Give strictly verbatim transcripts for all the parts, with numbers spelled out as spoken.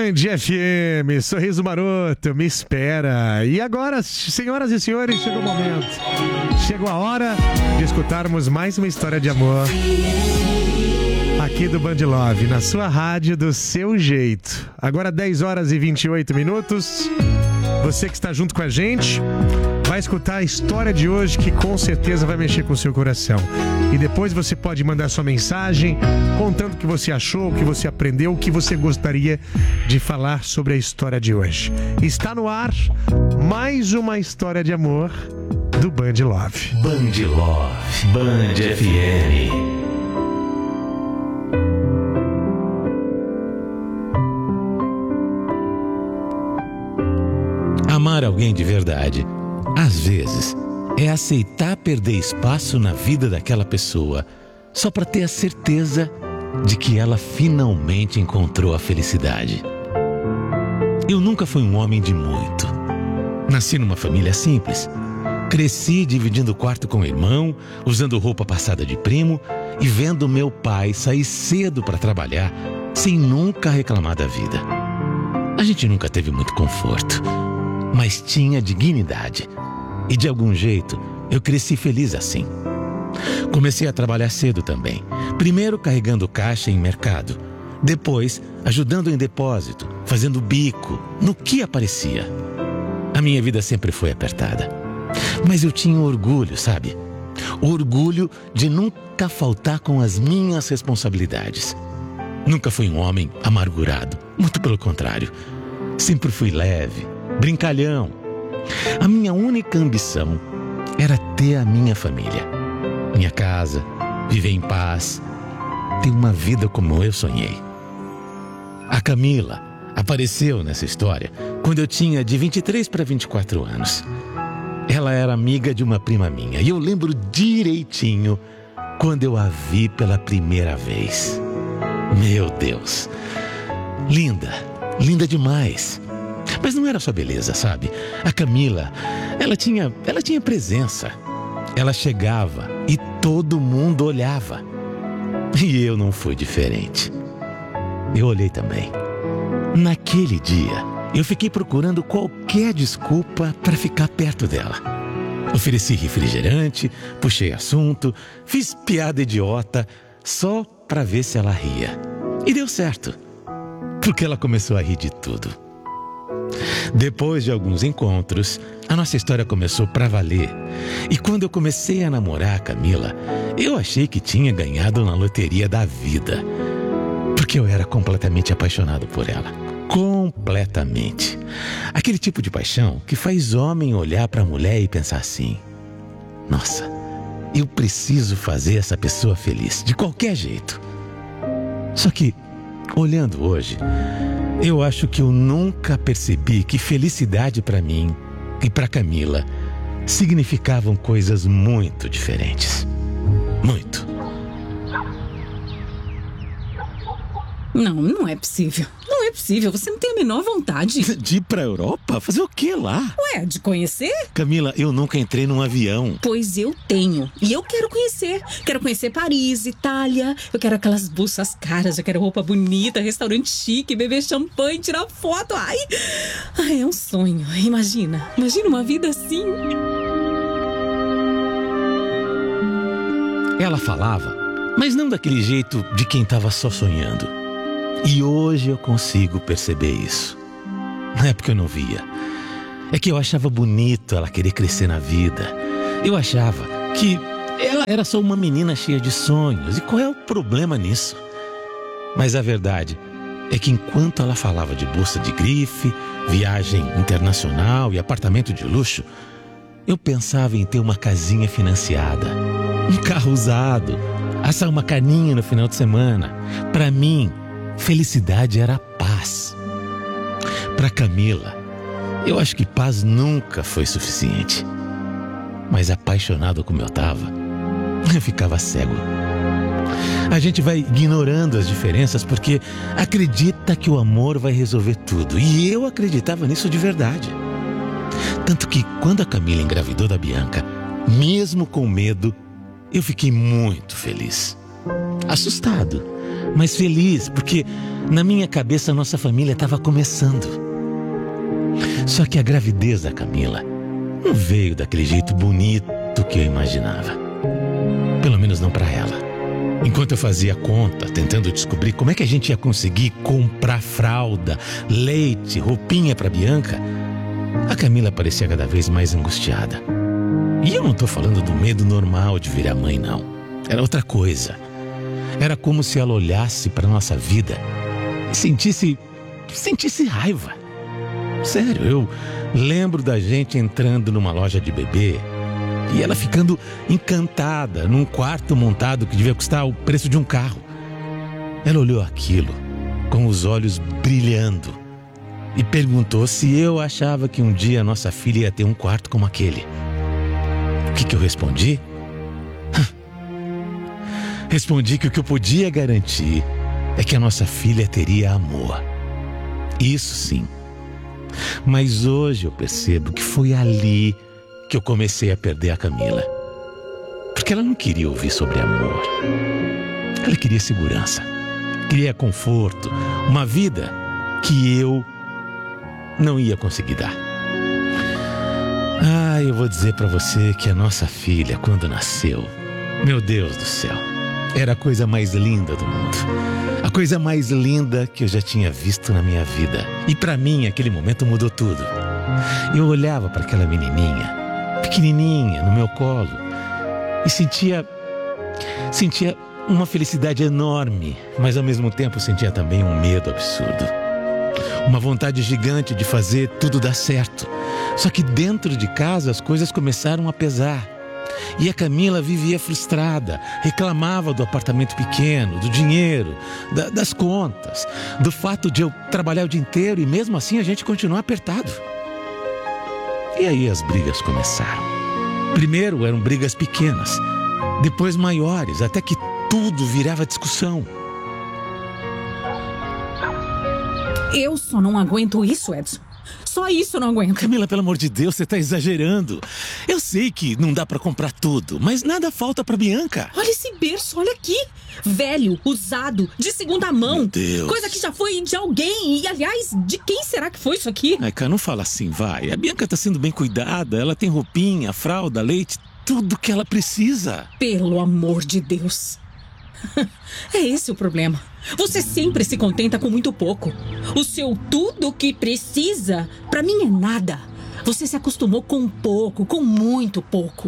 Band F M, Sorriso Maroto, me espera. E agora, senhoras e senhores, chegou o momento. Chegou a hora de escutarmos mais uma história de amor aqui do Band Love, na sua rádio, do seu jeito. Agora dez horas e vinte e oito minutos. Você que está junto com a gente vai escutar a história de hoje, que com certeza vai mexer com o seu coração. E depois você pode mandar sua mensagem contando o que você achou, o que você aprendeu, o que você gostaria de falar sobre a história de hoje. Está no ar mais uma história de amor do Band Love. Band Love, Band F M. Amar alguém de verdade, às vezes, é aceitar perder espaço na vida daquela pessoa só para ter a certeza de que ela finalmente encontrou a felicidade. Eu nunca fui um homem de muito. Nasci numa família simples. Cresci dividindo o quarto com o irmão, usando roupa passada de primo e vendo meu pai sair cedo para trabalhar sem nunca reclamar da vida. A gente nunca teve muito conforto, mas tinha dignidade. E de algum jeito, eu cresci feliz assim. Comecei a trabalhar cedo também. Primeiro carregando caixa em mercado. Depois, ajudando em depósito, fazendo bico, no que aparecia. A minha vida sempre foi apertada. Mas eu tinha orgulho, sabe? Orgulho de nunca faltar com as minhas responsabilidades. Nunca fui um homem amargurado. Muito pelo contrário. Sempre fui leve, brincalhão. A minha única ambição era ter a minha família, minha casa, viver em paz, ter uma vida como eu sonhei. A Camila apareceu nessa história quando eu tinha de vinte e três para vinte e quatro anos. Ela era amiga de uma prima minha e eu lembro direitinho quando eu a vi pela primeira vez. Meu Deus, linda, linda demais. Mas não era só beleza, sabe? A Camila, ela tinha, ela tinha presença. Ela chegava e todo mundo olhava. E eu não fui diferente. Eu olhei também. Naquele dia, eu fiquei procurando qualquer desculpa para ficar perto dela. Ofereci refrigerante, puxei assunto, fiz piada idiota, só para ver se ela ria. E deu certo, porque ela começou a rir de tudo. Depois de alguns encontros, a nossa história começou pra valer. E quando eu comecei a namorar a Camila, eu achei que tinha ganhado na loteria da vida. Porque eu era completamente apaixonado por ela. Completamente. Aquele tipo de paixão que faz homem olhar pra mulher e pensar assim: nossa, eu preciso fazer essa pessoa feliz, de qualquer jeito. Só que, olhando hoje, eu acho que eu nunca percebi que felicidade para mim e para Camila significavam coisas muito diferentes. Muito. Não, não é possível. Não é possível. Você não tem a menor vontade. De ir pra Europa? Fazer o quê lá? Ué, de conhecer? Camila, eu nunca entrei num avião. Pois eu tenho. E eu quero conhecer. Quero conhecer Paris, Itália. Eu quero aquelas bolsas caras. Eu quero roupa bonita, restaurante chique, beber champanhe, tirar foto. Ai, ai, é um sonho. Imagina. Imagina uma vida assim. Ela falava, mas não daquele jeito de quem estava só sonhando. E hoje eu consigo perceber isso. Não é porque eu não via. É que eu achava bonito ela querer crescer na vida. Eu achava que ela era só uma menina cheia de sonhos. E qual é o problema nisso? Mas a verdade é que enquanto ela falava de bolsa de grife, viagem internacional e apartamento de luxo, eu pensava em ter uma casinha financiada, um carro usado, assar uma carninha no final de semana. Para mim, felicidade era paz. Para Camila, eu acho que paz nunca foi suficiente. Mas apaixonado como eu estava, eu ficava cego. A gente vai ignorando as diferenças porque acredita que o amor vai resolver tudo. E eu acreditava nisso de verdade. Tanto que quando a Camila engravidou da Bianca, mesmo com medo, eu fiquei muito feliz. Assustado, mas feliz, porque na minha cabeça a nossa família estava começando. Só que a gravidez da Camila não veio daquele jeito bonito que eu imaginava. Pelo menos não para ela. Enquanto eu fazia conta, tentando descobrir como é que a gente ia conseguir comprar fralda, leite, roupinha para Bianca, a Camila parecia cada vez mais angustiada. E eu não tô falando do medo normal de virar mãe, não. Era outra coisa. Era como se ela olhasse para nossa vida e sentisse, sentisse raiva. Sério, eu lembro da gente entrando numa loja de bebê e ela ficando encantada num quarto montado que devia custar o preço de um carro. Ela olhou aquilo com os olhos brilhando e perguntou se eu achava que um dia nossa filha ia ter um quarto como aquele. O que que eu respondi? Respondi que o que eu podia garantir é que a nossa filha teria amor. Isso sim. Mas hoje eu percebo que foi ali que eu comecei a perder a Camila. Porque ela não queria ouvir sobre amor. Ela queria segurança, queria conforto, uma vida que eu não ia conseguir dar. Ah, eu vou dizer pra você que a nossa filha, quando nasceu, meu Deus do céu, era a coisa mais linda do mundo. A coisa mais linda que eu já tinha visto na minha vida. E pra mim, aquele momento mudou tudo. Eu olhava para aquela menininha, pequenininha, no meu colo, e sentia, sentia uma felicidade enorme, mas ao mesmo tempo sentia também um medo absurdo. Uma vontade gigante de fazer tudo dar certo. Só que dentro de casa as coisas começaram a pesar. E a Camila vivia frustrada, reclamava do apartamento pequeno, do dinheiro, da, das contas, do fato de eu trabalhar o dia inteiro e mesmo assim a gente continuar apertado. E aí as brigas começaram. Primeiro eram brigas pequenas, depois maiores, até que tudo virava discussão. Eu só não aguento isso, Edson. Só isso eu não aguento. Camila, pelo amor de Deus, você tá exagerando. Eu sei que não dá pra comprar tudo, mas nada falta pra Bianca. Olha esse berço, olha aqui. Velho, usado, de segunda mão. Meu Deus. Coisa que já foi de alguém. E, aliás, de quem será que foi isso aqui? Ai, cara, não fala assim, vai. A Bianca tá sendo bem cuidada. Ela tem roupinha, fralda, leite, tudo que ela precisa. Pelo amor de Deus. É esse o problema. Você sempre se contenta com muito pouco. O seu tudo que precisa, pra mim é nada. Você se acostumou com pouco, com muito pouco.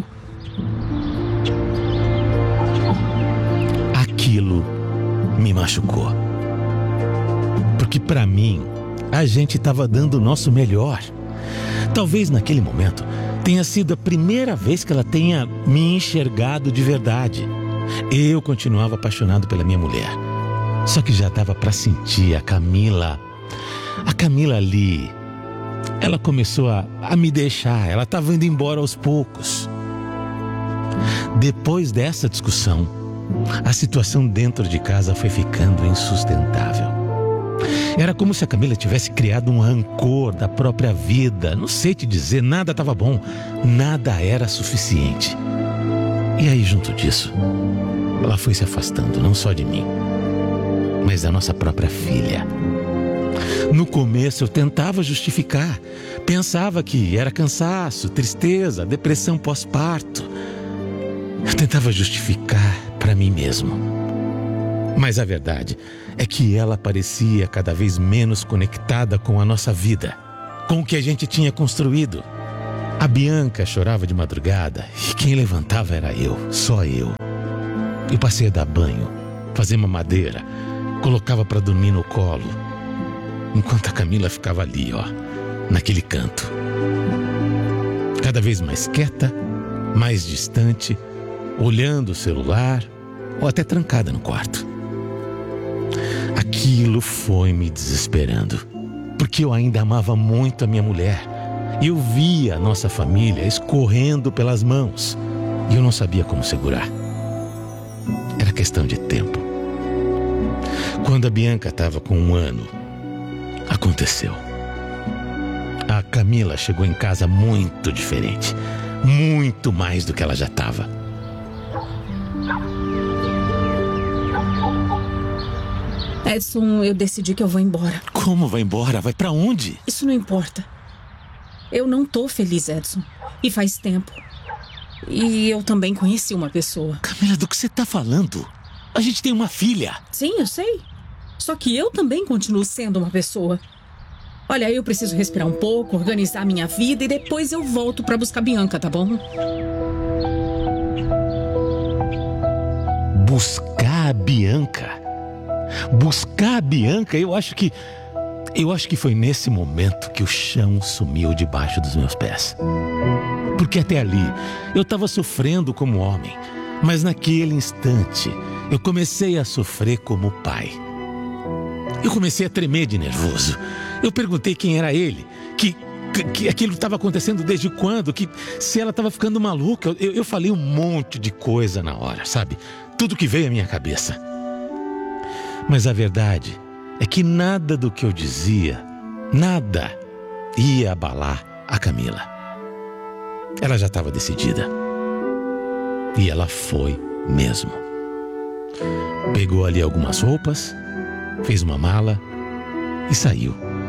Aquilo me machucou. Porque pra mim, a gente tava dando o nosso melhor. Talvez naquele momento tenha sido a primeira vez que ela tenha me enxergado de verdade. Eu continuava apaixonado pela minha mulher. Só que já dava pra sentir a Camila. A Camila ali. Ela começou a, a me deixar. Ela estava indo embora aos poucos. Depois dessa discussão, a situação dentro de casa foi ficando insustentável. Era como se a Camila tivesse criado um rancor da própria vida. Não sei te dizer, nada estava bom. Nada era suficiente. E aí, junto disso, ela foi se afastando, não só de mim, mas da nossa própria filha. No começo eu tentava justificar. Pensava que era cansaço, tristeza, depressão pós-parto. Eu tentava justificar para mim mesmo. Mas a verdade é que ela parecia cada vez menos conectada com a nossa vida, com o que a gente tinha construído. A Bianca chorava de madrugada e quem levantava era eu, só eu. Eu passei a dar banho, fazer mamadeira, colocava para dormir no colo, enquanto a Camila ficava ali, ó, naquele canto. Cada vez mais quieta, mais distante, olhando o celular ou até trancada no quarto. Aquilo foi me desesperando, porque eu ainda amava muito a minha mulher. Eu via a nossa família escorrendo pelas mãos e eu não sabia como segurar. Era questão de tempo. Quando a Bianca estava com um ano, aconteceu. A Camila chegou em casa muito diferente, muito mais do que ela já estava. Edson, eu decidi que eu vou embora. Como vai embora? Vai pra onde? Isso não importa. Eu não tô feliz, Edson. E faz tempo. E eu também conheci uma pessoa. Camila, do que você tá falando? A gente tem uma filha. Sim, eu sei. Só que eu também continuo sendo uma pessoa. Olha, eu preciso respirar um pouco, organizar minha vida e depois eu volto pra buscar Bianca, tá bom? Buscar a Bianca? Buscar a Bianca? Eu acho que... Eu acho que foi nesse momento que o chão sumiu debaixo dos meus pés. Porque até ali eu estava sofrendo como homem, mas naquele instante eu comecei a sofrer como pai. Eu comecei a tremer de nervoso. Eu perguntei quem era ele, que, que, que aquilo estava acontecendo desde quando, que se ela estava ficando maluca. Eu, eu falei um monte de coisa na hora, sabe? Tudo que veio à minha cabeça. Mas a verdade é que nada do que eu dizia, nada ia abalar a Camila. Ela já estava decidida. E ela foi mesmo. Pegou ali algumas roupas, fez uma mala e saiu.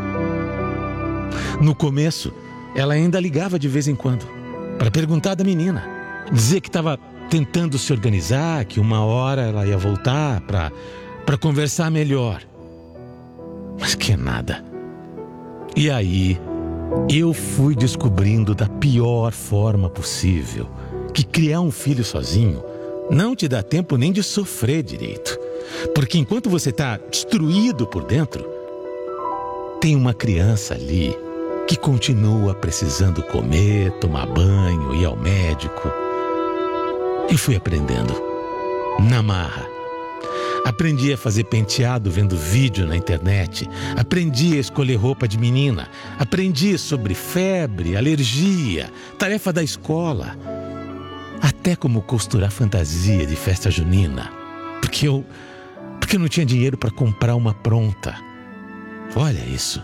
No começo, ela ainda ligava de vez em quando para perguntar da menina. Dizer que estava tentando se organizar, que uma hora ela ia voltar para para conversar melhor. Mas que nada. E aí, eu fui descobrindo da pior forma possível que criar um filho sozinho não te dá tempo nem de sofrer direito. Porque enquanto você está destruído por dentro, tem uma criança ali que continua precisando comer, tomar banho, ir ao médico. Eu fui aprendendo na marra. Aprendi a fazer penteado vendo vídeo na internet. Aprendi a escolher roupa de menina. Aprendi sobre febre, alergia, tarefa da escola. Até como costurar fantasia de festa junina. Porque eu, porque eu não tinha dinheiro para comprar uma pronta. Olha isso.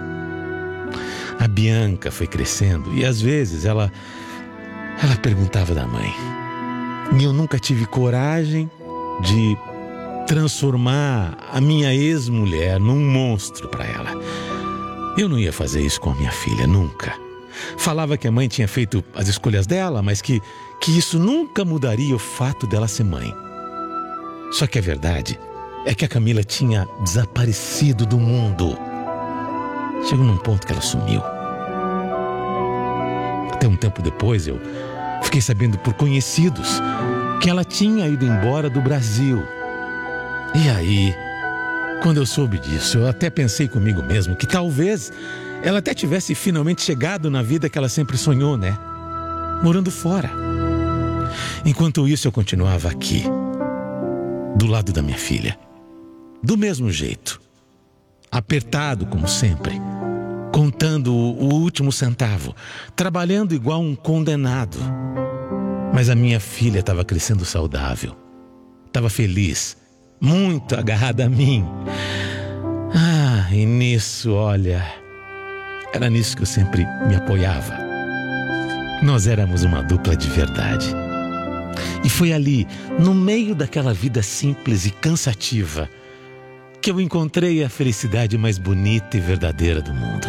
A Bianca foi crescendo e às vezes ela, ela perguntava da mãe. E eu nunca tive coragem de transformar a minha ex-mulher num monstro para ela. Eu não ia fazer isso com a minha filha, nunca. Falava que a mãe tinha feito as escolhas dela, mas que, que isso nunca mudaria o fato dela ser mãe. Só que a verdade é que a Camila tinha desaparecido do mundo. Chegou num ponto que ela sumiu. Até um tempo depois eu fiquei sabendo por conhecidos que ela tinha ido embora do Brasil. E aí, quando eu soube disso, eu até pensei comigo mesmo que talvez ela até tivesse finalmente chegado na vida que ela sempre sonhou, né? Morando fora. Enquanto isso, eu continuava aqui, do lado da minha filha. Do mesmo jeito. Apertado como sempre. Contando o último centavo. Trabalhando igual um condenado. Mas a minha filha estava crescendo saudável. Estava feliz. Muito agarrada a mim. Ah, e nisso, olha, era nisso que eu sempre me apoiava. Nós éramos uma dupla de verdade. E foi ali, no meio daquela vida simples e cansativa, que eu encontrei a felicidade mais bonita e verdadeira do mundo.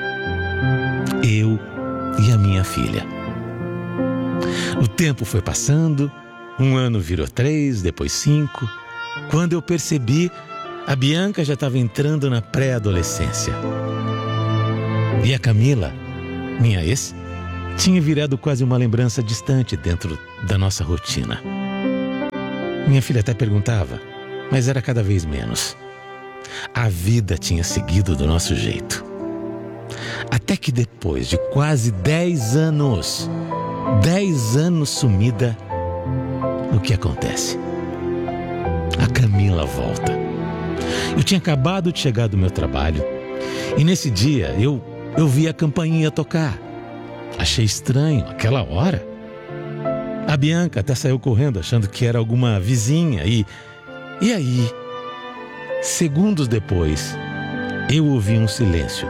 Eu e a minha filha. O tempo foi passando, um ano virou três, depois cinco. Quando eu percebi, a Bianca já estava entrando na pré-adolescência. E a Camila, minha ex, tinha virado quase uma lembrança distante dentro da nossa rotina. Minha filha até perguntava, mas era cada vez menos. A vida tinha seguido do nosso jeito. Até que depois de quase dez anos, dez anos sumida, o que acontece? A Camila volta. Eu tinha acabado de chegar do meu trabalho e nesse dia eu, eu vi a campainha tocar. Achei estranho, aquela hora. A Bianca até saiu correndo achando que era alguma vizinha e... E aí, segundos depois, eu ouvi um silêncio.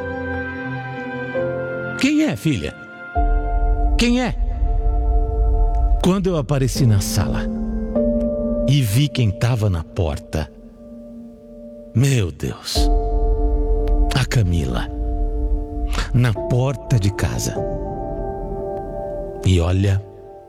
Quem é, filha? Quem é? Quando eu apareci na sala e vi quem estava na porta, Meu Deus, a Camila, na porta de casa. E olha,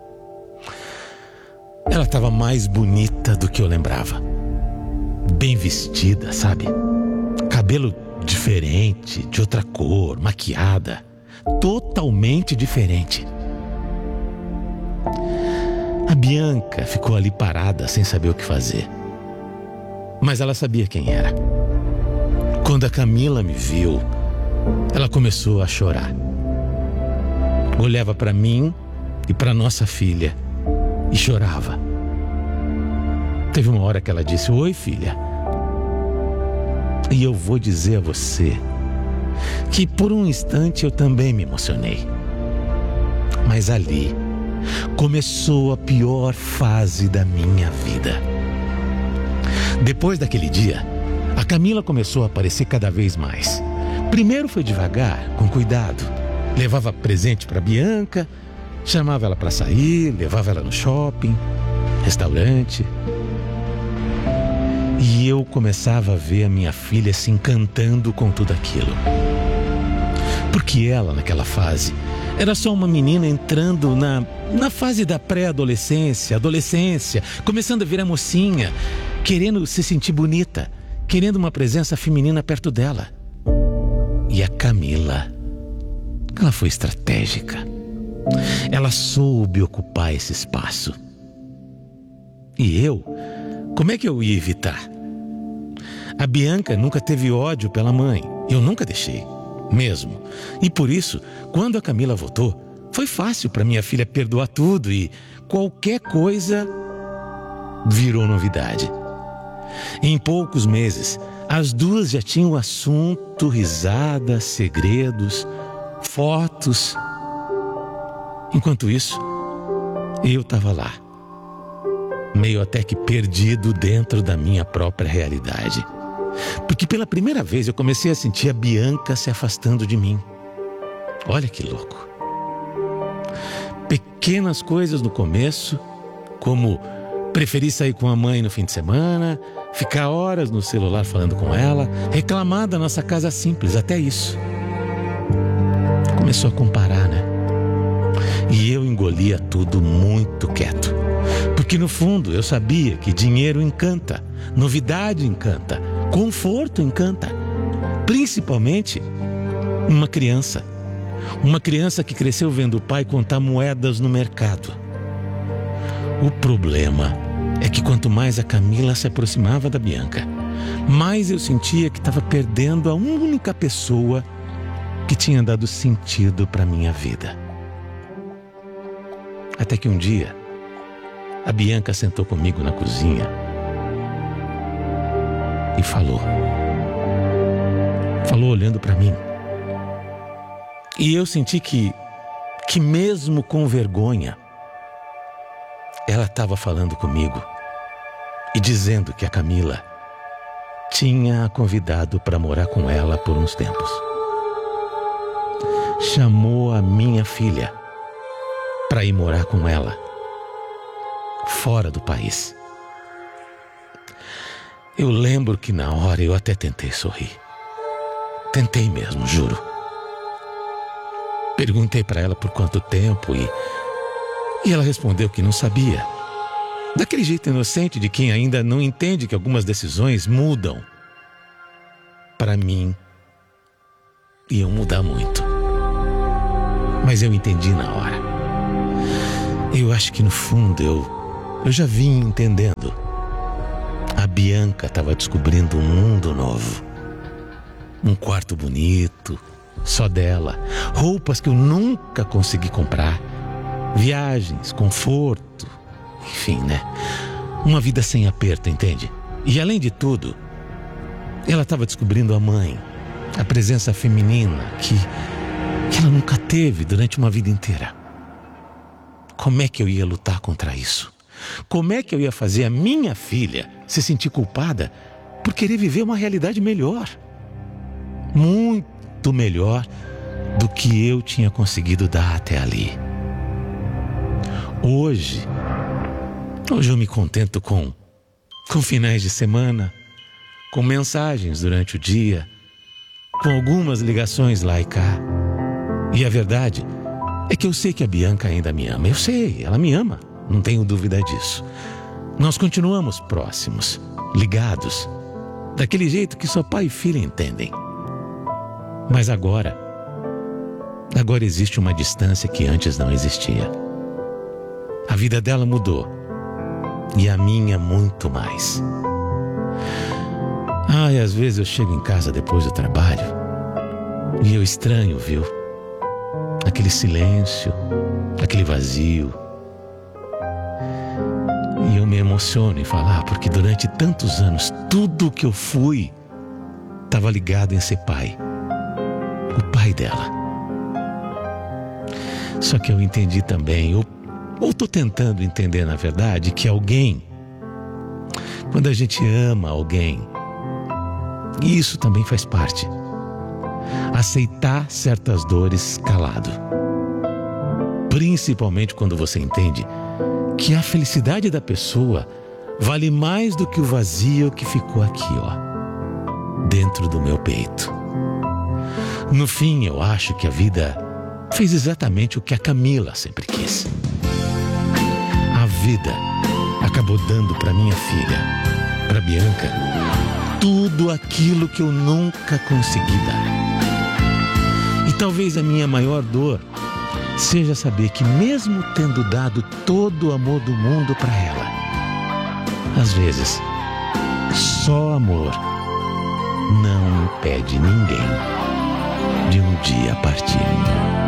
ela estava mais bonita do que eu lembrava. Bem vestida, sabe? Cabelo diferente, de outra cor, maquiada, totalmente diferente. A Bianca ficou ali parada, sem saber o que fazer. Mas ela sabia quem era. Quando a Camila me viu, ela começou a chorar. Olhava para mim e para nossa filha e chorava. Teve uma hora que ela disse: "Oi, filha." E eu vou dizer a você que por um instante eu também me emocionei. Mas ali começou a pior fase da minha vida. Depois daquele dia, a Camila começou a aparecer cada vez mais. Primeiro foi devagar, com cuidado. Levava presente para Bianca, chamava ela para sair, levava ela no shopping, restaurante. E eu começava a ver a minha filha se encantando com tudo aquilo. Porque ela, naquela fase, era só uma menina entrando na, na fase da pré-adolescência, adolescência, começando a virar mocinha, querendo se sentir bonita, querendo uma presença feminina perto dela. E a Camila, ela foi estratégica. Ela soube ocupar esse espaço. E eu, como é que eu ia evitar? A Bianca nunca teve ódio pela mãe. Eu nunca deixei, mesmo. E por isso, quando a Camila voltou, foi fácil para minha filha perdoar tudo e qualquer coisa virou novidade. Em poucos meses, as duas já tinham assunto, risadas, segredos, fotos. Enquanto isso, eu estava lá, meio até que perdido dentro da minha própria realidade. Porque pela primeira vez eu comecei a sentir a Bianca se afastando de mim. Olha que louco. Pequenas coisas no começo, como preferir sair com a mãe no fim de semana, ficar horas no celular falando com ela, reclamar da nossa casa simples, até isso. Começou a comparar, né? E eu engolia tudo muito quieto. Porque no fundo eu sabia que dinheiro encanta, novidade encanta, conforto encanta. Principalmente uma criança. Uma criança que cresceu vendo o pai contar moedas no mercado. O problema é que quanto mais a Camila se aproximava da Bianca, mais eu sentia que estava perdendo a única pessoa que tinha dado sentido para minha vida. Até que um dia, a Bianca sentou comigo na cozinha e falou. Falou olhando para mim. E eu senti que, que mesmo com vergonha, ela estava falando comigo e dizendo que a Camila tinha a convidado para morar com ela por uns tempos. Chamou a minha filha para ir morar com ela, fora do país. Eu lembro que na hora eu até tentei sorrir. Tentei mesmo, juro. Perguntei para ela por quanto tempo e, e ela respondeu que não sabia. Daquele jeito inocente de quem ainda não entende que algumas decisões mudam. Para mim, iam mudar muito. Mas eu entendi na hora. Eu acho que no fundo eu, eu já vim entendendo. A Bianca estava descobrindo um mundo novo. Um quarto bonito, só dela. Roupas que eu nunca consegui comprar. Viagens, conforto. Enfim, né? Uma vida sem aperto, entende? E além de tudo, ela estava descobrindo a mãe. A presença feminina que, que ela nunca teve durante uma vida inteira. Como é que eu ia lutar contra isso? Como é que eu ia fazer a minha filha se sentir culpada por querer viver uma realidade melhor? Muito melhor do que eu tinha conseguido dar até ali. Hoje, hoje eu me contento com, com finais de semana, com mensagens durante o dia, com algumas ligações lá e cá. E a verdade é que eu sei que a Bianca ainda me ama. Eu sei, ela me ama, não tenho dúvida disso. Nós continuamos próximos, ligados, daquele jeito que só pai e filha entendem. Mas agora, agora existe uma distância que antes não existia. A vida dela mudou, e a minha muito mais. Ah, e às vezes eu chego em casa depois do trabalho e eu estranho, viu? Aquele silêncio, aquele vazio. E eu me emociono em falar, porque durante tantos anos, tudo que eu fui estava ligado em ser pai. O pai dela. Só que eu entendi também, ou ou estou tentando entender, na verdade, que alguém, quando a gente ama alguém, e isso também faz parte, aceitar certas dores calado. Principalmente quando você entende que a felicidade da pessoa vale mais do que o vazio que ficou aqui, ó, dentro do meu peito. No fim, eu acho que a vida fez exatamente o que a Camila sempre quis. A vida acabou dando para minha filha, para Bianca, tudo aquilo que eu nunca consegui dar. E talvez a minha maior dor seja saber que, mesmo tendo dado todo o amor do mundo para ela, às vezes, só amor não impede ninguém de um dia partir.